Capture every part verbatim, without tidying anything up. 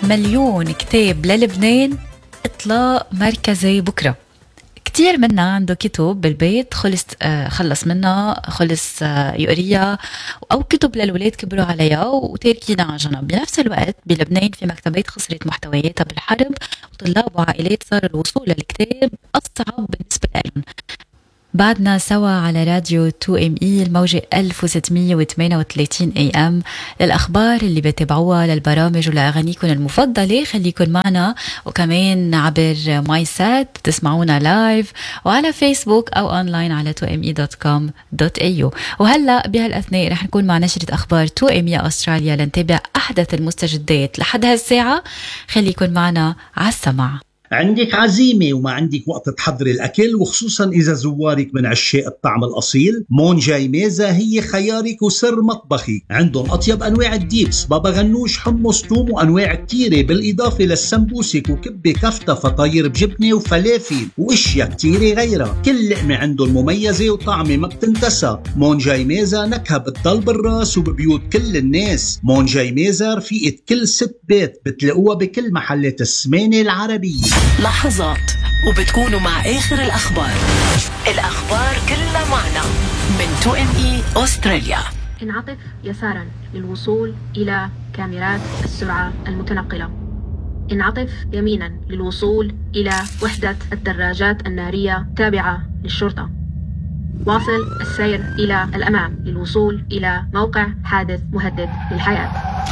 مليون كتاب للبنان إطلاق مركزي بكرة. كتير منا عنده كتب بالبيت خلص آه خلص منها خلص آه يقريها، أو كتب للولاد كبروا عليها وتاركينها على جنب. بنفس الوقت بلبنان في مكتبات خسرت محتوياتها بالحرب، وطلاب وعائلات صار الوصول للكتاب أصعب بالنسبة لهم. بعدنا سوا على راديو تو ام اي الموجة ألف وستمية وثمانية وثلاثين اي ام للأخبار اللي بتابعوها للبرامج ولأغانيكم المفضلة. خليكن معنا، وكمان عبر ماي سات تسمعونا لايف وعلى فيسبوك أو أونلاين على تو ام اي دوت كوم دوت اي يو. وهلأ بهالأثناء رح نكون مع نشرة أخبار تو ام اي أستراليا لنتابع أحدث المستجدات لحد هالساعة. خليكن معنا على السمع. عندك عزيمة وما عندك وقت تحضري الأكل، وخصوصا إذا زوارك من عشاق الطعم الأصيل، مون جاي ميزة هي خيارك وسر مطبخي. عندهم أطيب أنواع الديبس، بابا غنوش، حمص، توم، وأنواع كتيرة، بالإضافة للسمبوسك وكبة كفتة فطاير بجبنة وفلافل وإشياء كتيرة غيرها. كل لقمة عندهم مميزة وطعمة ما بتنتسى. مون جاي ميزة نكهة بتضل بالراس وببيوت كل الناس. مون جاي ميزة رفيقة كل ست بيت، بتلاقوها بكل محلات السمانة العربية. لحظات وبتكونوا مع آخر الأخبار. الأخبار كلها معنا من تو ام اي أستراليا. انعطف يسارا للوصول إلى كاميرات السرعة المتنقلة. انعطف يمينا للوصول إلى وحدة الدراجات النارية التابعة للشرطة. واصل السير إلى الأمام للوصول إلى موقع حادث مهدد للحياة.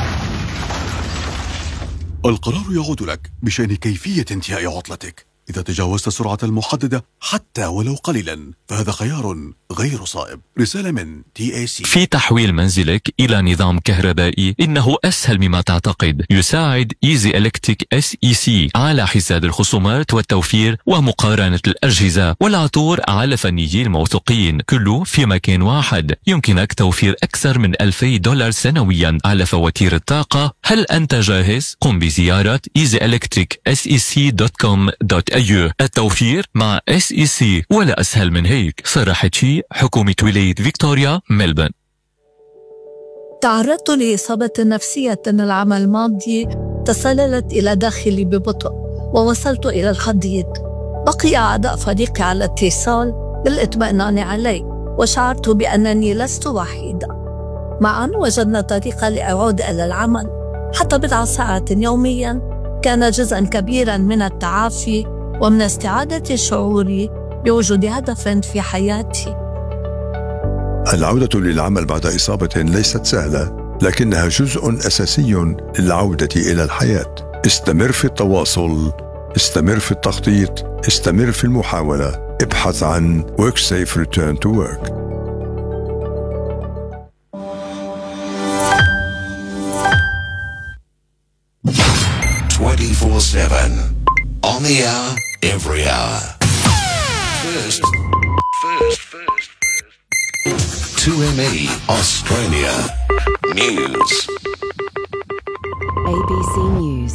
القرار يعود لك بشأن كيفية انتهاء عطلتك. إذا تجاوزت السرعة المحددة حتى ولو قليلا فهذا خيار غير صائب. رسالة من تي اي سي. في تحويل منزلك إلى نظام كهربائي إنه أسهل مما تعتقد. يساعد إيزي إلكتريك إس إي سي على حساب الخصومات والتوفير ومقارنة الأجهزة والعطور على فنيين موثوقين، كله في مكان واحد. يمكنك توفير أكثر من ألفي دولار سنويا على فواتير الطاقة. هل أنت جاهز؟ قم بزيارة إيزي إلكتريك إس إي سي دوت كوم دوت أيو. التوفير مع إس إي سي ولا أسهل من هيك. صرحت شيء حكومة ولاية فيكتوريا ملبن. تعرضت لإصابة نفسية العام الماضي تسللت إلى داخلي ببطء، ووصلت إلى الحضيض. بقي أعضاء فريقي على اتصال للإطمئنان علي، وشعرت بأنني لست وحيدة. معا وجدنا طريقة لأعود إلى العمل. حتى بضع ساعات يوميا كان جزءا كبيرا من التعافي ومن استعادة شعوري بوجود هدف في حياتي. العودة للعمل بعد إصابة ليست سهلة، لكنها جزء أساسي للعودة إلى الحياة. استمر في التواصل، استمر في التخطيط، استمر في المحاولة. ابحث عن WorkSafe Return to Work. twenty-four seven on the hour, every hour. First, first, first, first. two M E Australia News. A B C News.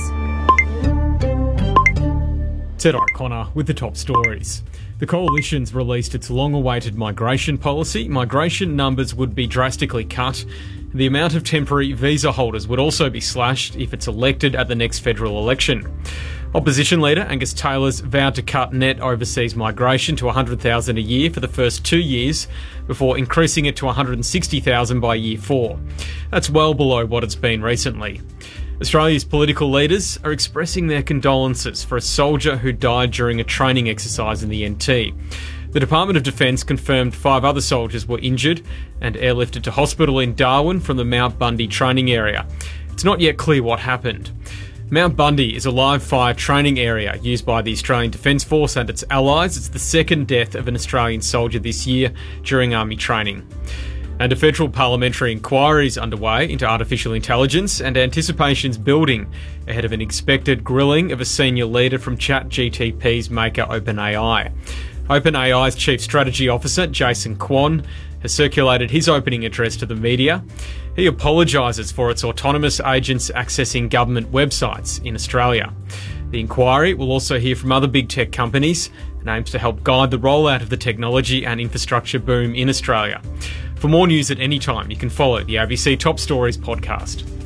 Ted O'Connor with the top stories. The coalition's released its long-awaited migration policy. Migration numbers would be drastically cut. The amount of temporary visa holders would also be slashed if it's elected at the next federal election. Opposition leader Angus Taylor's vowed to cut net overseas migration to one hundred thousand a year for the first two years before increasing it to one hundred sixty thousand by year four. That's well below what it's been recently. Australia's political leaders are expressing their condolences for a soldier who died during a training exercise in the N T. The Department of Defence confirmed five other soldiers were injured and airlifted to hospital in Darwin from the Mount Bundy training area. It's not yet clear what happened. Mount Bundy is a live fire training area used by the Australian Defence Force and its allies. It's the second death of an Australian soldier this year during army training. And a federal parliamentary inquiry is underway into artificial intelligence, and anticipation's building ahead of an expected grilling of a senior leader from ChatGPT's maker OpenAI. OpenAI's Chief Strategy Officer, Jason Kwon, has circulated his opening address to the media. He apologises for its autonomous agents accessing government websites in Australia. The inquiry will also hear from other big tech companies and aims to help guide the rollout of the technology and infrastructure boom in Australia. For more news at any time, you can follow the A B C Top Stories podcast.